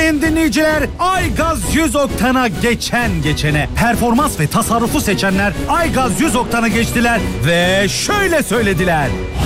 Sayın dinleyiciler, Aygaz 100 oktana geçene performans ve tasarrufu seçenler Aygaz 100 oktanı geçtiler ve şöyle söylediler.